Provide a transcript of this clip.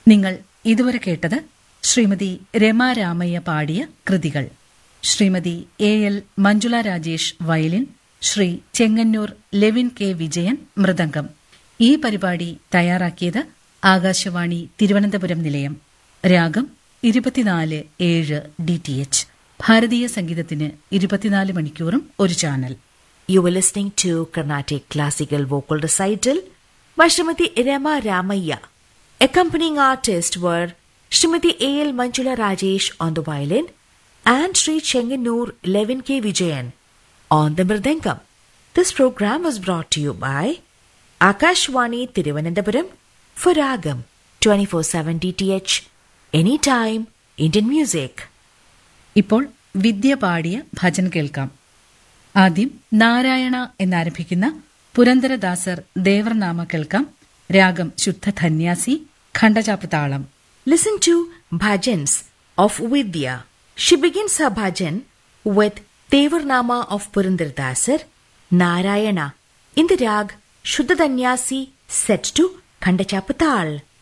നിങ്ങൾ ഇതുവരെ കേട്ടത് ശ്രീമതി രമാ രാമയ്യ പാടിയ കൃതികൾ. Shrimati എ.എൽ. Manjula Rajesh violin, Shri Chengannur Levin K Vijayan mridangam. ഈ പരിപാടി തയ്യാറാക്കിയത് ആകാശവാണി തിരുവനന്തപുരം നിലയം. രാഗം 24/7 DTH. ഭാരതീയ സംഗീതത്തിന് 24 മണിക്കൂറും ഒരു channel. You were listening to Carnatic Classical Vocal Recital by Srimati Rama Ramaiah. Accompanying artists were Srimati A.L. Manjula Rajesh on the violin and Sri Chenganur Levin K. Vijayan on the mridangam. This program was brought to you by Akashwani Thiruvananthapuram for Ragam 24/7 DTH. Anytime Indian music. ഇപ്പോൾ വിദ്യ പാടിയ ഭജൻ കേൾക്കാം. ആദ്യം നാരായണ എന്നാരംഭിക്കുന്ന പുരന്ദരദാസർ ദേവർനാമ കേൾക്കാം. രാഗം ശുദ്ധ ധന്യാസി, ഖണ്ഡചാപ്പ് താളം. Listen to bhajans of Vidya. She begins her bhajan with Devarnama of Purandardasar, Narayana, in the rag Shuddha Dhanyasi set to Khandachapatal.